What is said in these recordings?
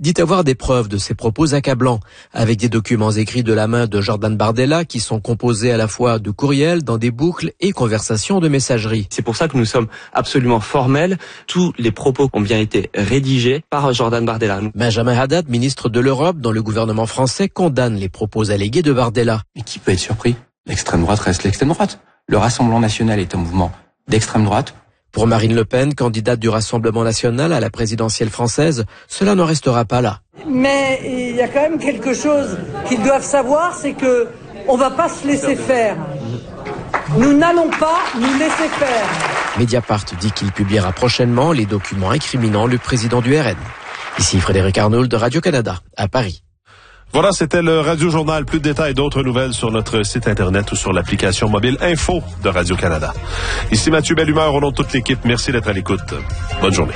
dit avoir des preuves de ses propos accablants, avec des documents écrits de la main de Jordan Bardella qui sont composés à la fois de courriels, dans des boucles et conversations de messagerie. C'est pour ça que nous sommes absolument formels. Tous les propos ont bien été rédigés par Jordan Bardella. Benjamin Haddad, ministre de l'Europe dans le gouvernement français, condamne les propos allégués de Bardella. Mais qui peut être surpris? L'extrême droite reste l'extrême droite. Le Rassemblement national est un mouvement d'extrême droite. Pour Marine Le Pen, candidate du Rassemblement national à la présidentielle française, cela n'en restera pas là. Mais il y a quand même quelque chose qu'ils doivent savoir, c'est que on va pas se laisser faire. Nous n'allons pas nous laisser faire. Mediapart dit qu'il publiera prochainement les documents incriminant le président du RN. Ici Frédéric Arnould de Radio-Canada, à Paris. Voilà, c'était le Radio Journal. Plus de détails et d'autres nouvelles sur notre site Internet ou sur l'application mobile Info de Radio-Canada. Ici Mathieu Bellumeur, au nom de toute l'équipe. Merci d'être à l'écoute. Bonne journée.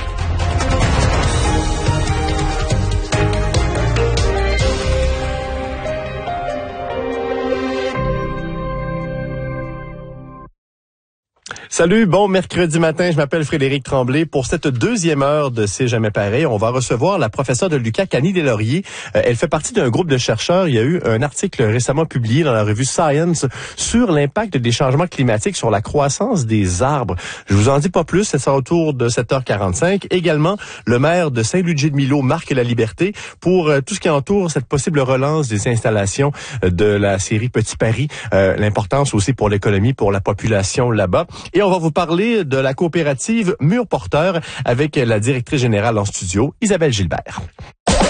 Salut, bon mercredi matin, je m'appelle Frédéric Tremblay. Pour cette deuxième heure de C'est jamais pareil, on va recevoir la professeure de l'UQAC, Annie Deslauriers. Elle fait partie d'un groupe de chercheurs. Il y a eu un article récemment publié dans la revue Science sur l'impact des changements climatiques sur la croissance des arbres. Je vous en dis pas plus, c'est ça autour de 7h45. Également, le maire de Saint-Ludger-de-Milo, Marc Laliberté, pour tout ce qui entoure cette possible relance des installations de la série Petit Paris. L'importance aussi pour l'économie, pour la population là-bas. Et on va vous parler de la coopérative Mur Porteur avec la directrice générale en studio, Isabelle Gilbert.